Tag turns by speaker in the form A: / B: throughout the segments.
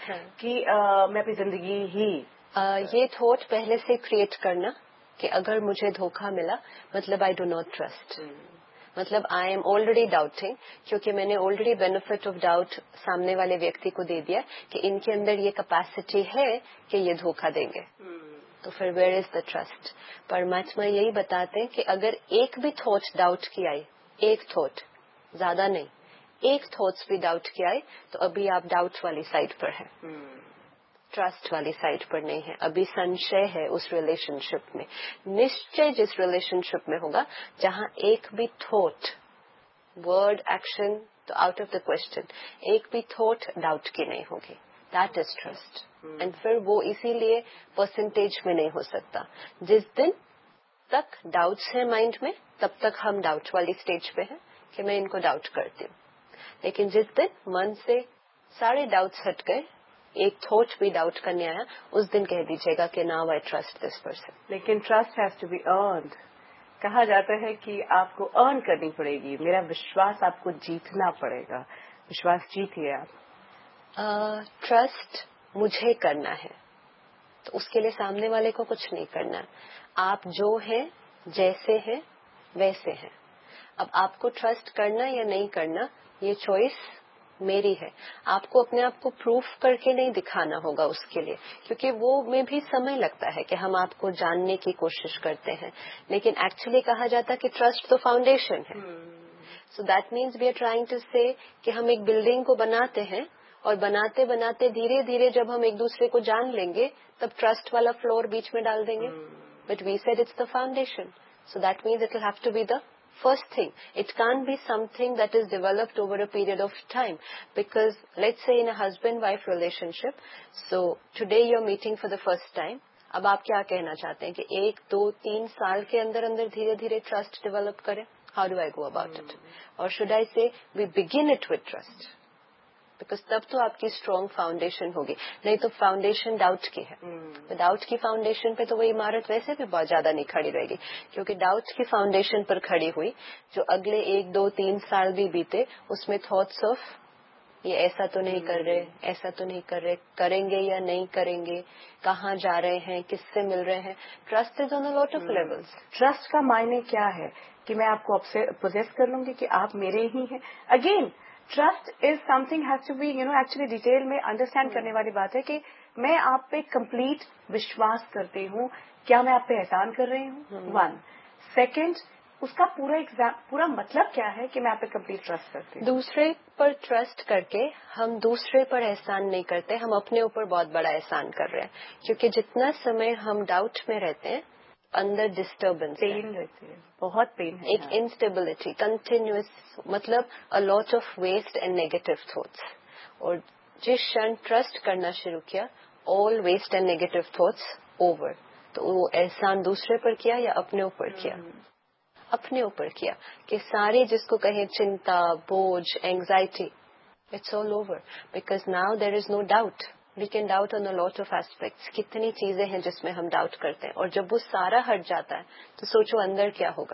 A: कि मैं अपनी जिंदगी ही
B: ये थॉट पहले से क्रिएट करना कि अगर मुझे धोखा मिला मतलब आई डू नॉट ट्रस्ट, मतलब आई एम ऑलरेडी डाउटिंग, क्योंकि मैंने ऑलरेडी बेनिफिट ऑफ डाउट सामने वाले व्यक्ति को दे दिया कि इनके अंदर ये कैपेसिटी है कि ये धोखा देंगे। तो फिर वेयर इज द ट्रस्ट? परमात्मा यही बताते हैं कि अगर एक भी थॉट डाउट की आई, एक थॉट, ज्यादा नहीं, एक थॉट्स भी डाउट की आई, तो अभी आप डाउट वाली साइड पर है, ट्रस्ट वाली साइड पर नहीं है। अभी संशय है उस रिलेशनशिप में। निश्चय जिस रिलेशनशिप में होगा जहां एक भी थॉट, वर्ड, एक्शन तो आउट ऑफ द क्वेश्चन, एक भी थॉट डाउट की नहीं होगी, दैट इज ट्रस्ट। एंड फिर वो इसीलिए परसेंटेज में नहीं हो सकता। जिस दिन तक डाउट्स है माइंड में तब तक हम डाउट वाली स्टेज पे हैं कि मैं इनको डाउट करती हूँ, लेकिन जिस दिन मन से सारे डाउट्स हट गए, एक थॉट भी डाउट करने आया, उस दिन कह दीजिएगा कि now I trust this person.
A: लेकिन trust has to be earned. कहा जाता है कि आपको अर्न करनी पड़ेगी, मेरा विश्वास आपको जीतना पड़ेगा। विश्वास जीतिए आप।
B: ट्रस्ट मुझे करना है तो उसके लिए सामने वाले को कुछ नहीं करना है। आप जो है, जैसे है वैसे हैं। अब आपको ट्रस्ट करना या नहीं करना ये चॉइस मेरी है। आपको अपने आप को प्रूफ करके नहीं दिखाना होगा उसके लिए, क्योंकि वो में भी समय लगता है कि हम आपको जानने की कोशिश करते हैं, लेकिन एक्चुअली कहा जाता है कि ट्रस्ट तो फाउंडेशन है। So that means we are trying to से कि हम एक बिल्डिंग को बनाते हैं और बनाते बनाते धीरे धीरे जब हम एक दूसरे को जान लेंगे तब ट्रस्ट वाला फ्लोर बीच में डाल देंगे। But we said it's the foundation, so that means it will have to be the first thing. It can't be something that is developed over a period of time, because let's say in a husband-wife relationship, so today you're meeting for the first time. अब आप क्या कहना चाहते हैं कि 1, 2, 3 साल के अंदर अंदर धीरे धीरे ट्रस्ट डेवलप करें? How do I go about it? Or should I say we begin it with trust? Because तब तो आपकी स्ट्रॉन्ग फाउंडेशन होगी, नहीं तो फाउंडेशन डाउट की है। तो डाउट की फाउंडेशन पे तो वो इमारत वैसे भी बहुत ज्यादा नहीं खड़ी रहेगी, क्योंकि डाउट की फाउंडेशन पर खड़ी हुई जो अगले 1, 2, 3 साल भी बीते उसमें थॉट्स ऑफ ये ऐसा तो नहीं कर रहे, ऐसा तो नहीं कर रहे, करेंगे या नहीं करेंगे, कहाँ जा रहे हैं, किससे मिल रहे हैं। Trust is on a lot of levels.
A: Trust का मायने क्या है कि मैं आपको आपसे पोजेस कर लूंगी कि आप मेरे ही हैं। Again trust is something has to be actually detail में अंडरस्टैंड करने वाली बात है कि मैं आप पे कंप्लीट विश्वास करती हूँ। क्या मैं आप पे एहसान कर रही हूँ? 1 सेकेंड, उसका पूरा मतलब क्या है कि मैं आप पे कंप्लीट ट्रस्ट करती हूँ?
B: दूसरे पर ट्रस्ट करके हम दूसरे पर एहसान नहीं करते, हम अपने ऊपर बहुत बड़ा एहसान कर रहे हैं, क्योंकि जितना समय हम डाउट में रहते हैं अंदर डिस्टर्बेंस,
A: पेन रहती है, बहुत पेन है,
B: एक इंस्टेबिलिटी, कंटिन्यूअस, मतलब a lot of waste and negative thoughts. और जिस क्षण ट्रस्ट करना शुरू किया, all waste and negative thoughts over. तो वो एहसान दूसरे पर किया या अपने ऊपर किया? अपने ऊपर किया कि सारी जिसको कहे चिंता, बोझ, anxiety, it's all over, because now there is no doubt. We can doubt on a lot of aspects. कितनी चीजें हैं जिसमें हम डाउट करते हैं, और जब वो सारा हट जाता है तो सोचो अंदर क्या होगा।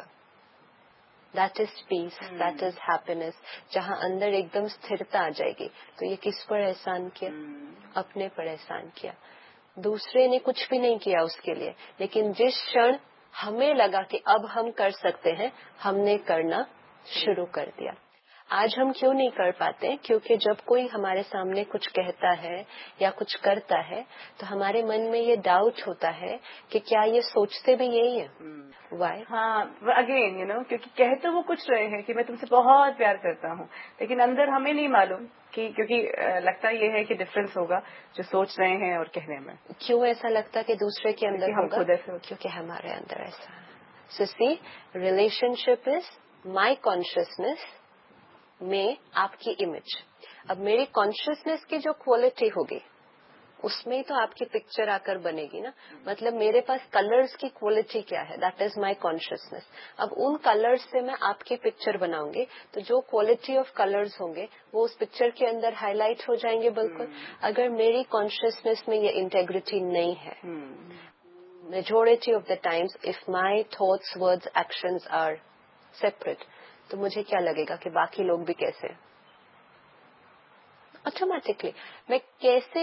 B: That is peace, that is happiness, जहां अंदर एकदम स्थिरता आ जाएगी। तो ये किस पर एहसान किया? अपने पर एहसान किया। दूसरे ने कुछ भी नहीं किया उसके लिए, लेकिन जिस क्षण हमें लगा कि अब हम कर सकते हैं, हमने करना शुरू कर दिया। आज हम क्यों नहीं कर पाते? क्योंकि जब कोई हमारे सामने कुछ कहता है या कुछ करता है तो हमारे मन में ये डाउट होता है कि क्या ये सोचते भी यही है? वाई?
A: हाँ, अगेन क्योंकि कह तो वो कुछ रहे हैं कि मैं तुमसे बहुत प्यार करता हूँ, लेकिन अंदर हमें नहीं मालूम कि, क्योंकि लगता ये है कि डिफरेंस होगा जो सोच रहे हैं और कहने में।
B: क्यों ऐसा लगता कि दूसरे के अंदर होगा?
A: खुद ऐसे
B: क्योंकि हमारे अंदर ऐसा है। सो सी, रिलेशनशिप इज माई कॉन्शियसनेस में आपकी इमेज। अब मेरी कॉन्शियसनेस की जो क्वालिटी होगी उसमें तो आपकी पिक्चर आकर बनेगी ना। मतलब मेरे पास कलर्स की क्वालिटी क्या है, दैट इज माय कॉन्शियसनेस। अब उन कलर्स से मैं आपकी पिक्चर बनाऊंगी तो जो क्वालिटी ऑफ कलर्स होंगे वो उस पिक्चर के अंदर हाईलाइट हो जाएंगे बिल्कुल। अगर मेरी कॉन्शियसनेस में ये इंटेग्रिटी नहीं है, majority of the times if my thoughts, words, actions are separate, तो मुझे क्या लगेगा कि बाकी लोग भी कैसे, ऑटोमेटिकली मैं कैसे